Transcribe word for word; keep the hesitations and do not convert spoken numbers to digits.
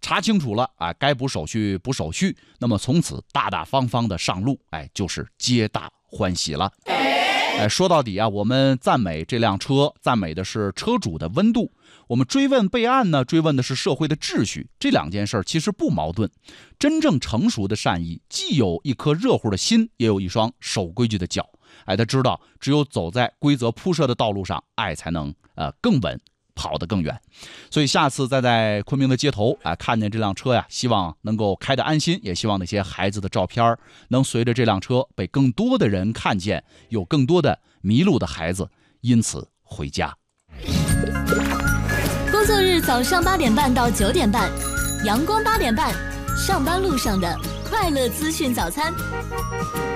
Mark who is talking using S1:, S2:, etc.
S1: 查清楚了，哎，该补手续补手续，那么从此大大方方的上路，哎，就是皆大欢喜了。哎，说到底啊，我们赞美这辆车，赞美的是车主的温度。我们追问备案呢，追问的是社会的秩序。这两件事其实不矛盾。真正成熟的善意，既有一颗热乎的心，也有一双守规矩的脚。哎，他知道，只有走在规则铺设的道路上，爱才能呃更稳，跑得更远。所以下次再在昆明的街头啊、哎、看见这辆车呀，希望能够开得安心，也希望那些孩子的照片能随着这辆车被更多的人看见，有更多的迷路的孩子因此回家。
S2: 工作日早上八点半到九点半，阳光八点半，上班路上的快乐资讯早餐。